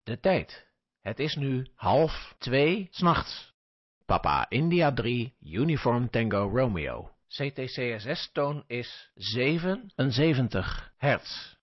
De tijd. Het is nu 1:30 's nachts. Papa India 3, Uniform Tango Romeo. CTCSS-toon is 77 hertz.